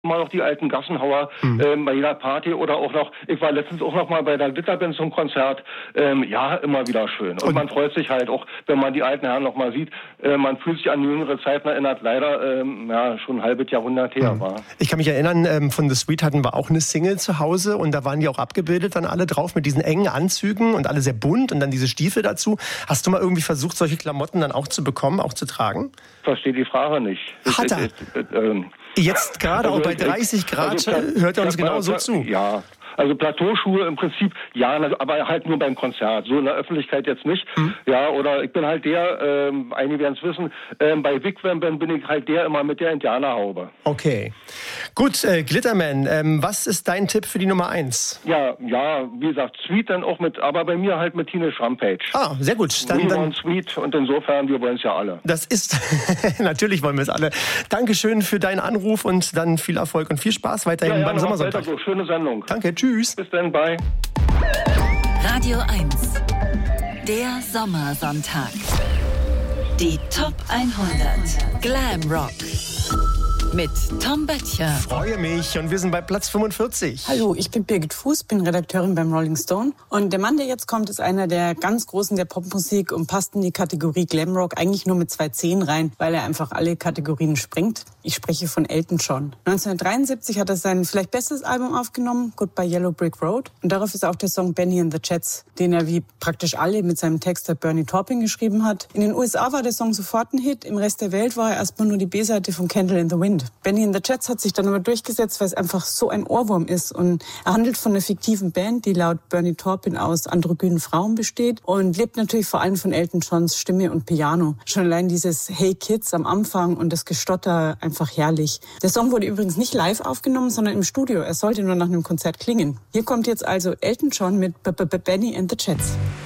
Mal noch die alten Gassenhauer bei jeder Party oder auch noch, ich war letztens auch noch mal bei der Glitterband zum Konzert, ja, immer wieder schön. Und man freut sich halt auch, wenn man die alten Herren noch mal sieht, man fühlt sich an jüngere Zeiten erinnert, leider ja, schon ein halbes Jahrhundert her war. Ich kann mich erinnern, von The Sweet hatten wir auch eine Single zu Hause und da waren die auch abgebildet dann alle drauf mit diesen engen Anzügen und alle sehr bunt und dann diese Stiefel dazu. Hast du mal irgendwie versucht, solche Klamotten dann auch zu bekommen, auch zu tragen? Verstehe die Frage nicht. Hat er? Jetzt gerade auch bei 30 Grad hört er uns genauso zu. Ja, also Plateauschuhe im Prinzip, ja, aber halt nur beim Konzert. So in der Öffentlichkeit jetzt nicht. Ja, oder ich bin halt der, einige werden es wissen, bei Wigwam bin ich halt der immer mit der Indianerhaube. Okay. Gut, Glitterman, was ist dein Tipp für die Nummer 1? Ja, wie gesagt, Sweet dann auch mit, aber bei mir halt mit Teenage Rampage. Ah, sehr gut. Dann Sweet und insofern, wir wollen es ja alle. Das ist, natürlich wollen wir es alle. Dankeschön für deinen Anruf und dann viel Erfolg und viel Spaß weiterhin beim Sommersonntag. So. Schöne Sendung. Danke, tschüss. Bis dann, bye. Radio 1, der Sommersonntag. Die Top 100 Glam Rock mit Tom Böttcher. Freue mich und wir sind bei Platz 45. Hallo, ich bin Birgit Fuß, bin Redakteurin beim Rolling Stone. Und der Mann, der jetzt kommt, ist einer der ganz Großen der Popmusik und passt in die Kategorie Glamrock eigentlich nur mit 2 Zehen rein, weil er einfach alle Kategorien sprengt. Ich spreche von Elton John. 1973 hat er sein vielleicht bestes Album aufgenommen, Goodbye Yellow Brick Road. Und darauf ist auch der Song Benny and the Jets, den er wie praktisch alle mit seinem Texter Bernie Taupin geschrieben hat. In den USA war der Song sofort ein Hit, im Rest der Welt war er erstmal nur die B-Seite von Candle in the Wind. Benny and the Jets hat sich dann aber durchgesetzt, weil es einfach so ein Ohrwurm ist. Und er handelt von einer fiktiven Band, die laut Bernie Taupin aus androgynen Frauen besteht und lebt natürlich vor allem von Elton Johns Stimme und Piano. Schon allein dieses Hey Kids am Anfang und das Gestotter einfach herrlich. Der Song wurde übrigens nicht live aufgenommen, sondern im Studio. Er sollte nur nach einem Konzert klingen. Hier kommt jetzt also Elton John mit Benny and the Jets.